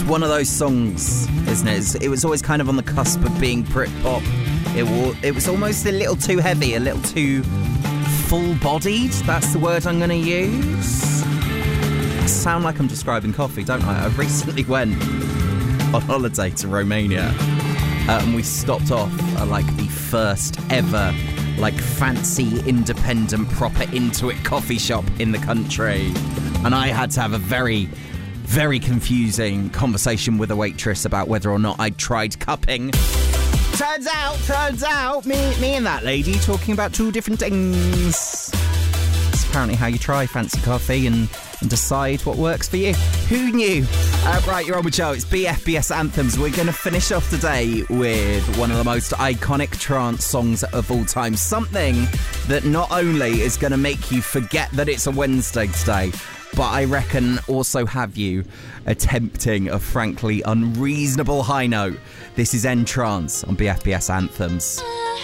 It's one of those songs, isn't it? It was always kind of on the cusp of being Britpop. It was almost a little too heavy, a little too full-bodied. That's the word I'm going to use. I sound like I'm describing coffee, don't I? I recently went on holiday to Romania, and we stopped off at the first ever fancy, independent, proper Intuit coffee shop in the country. And I had to have a very, very confusing conversation with a waitress about whether or not I'd tried cupping. Turns out, me and that lady talking about two different things. It's apparently how you try fancy coffee and decide what works for you. Who knew? Right, you're on with Joe. It's BFBS Anthems. We're going to finish off today with one of the most iconic trance songs of all time. Something that not only is going to make you forget that it's a Wednesday today, but I reckon also have you attempting a frankly unreasonable high note. This is N-Trance on BFBS Anthems.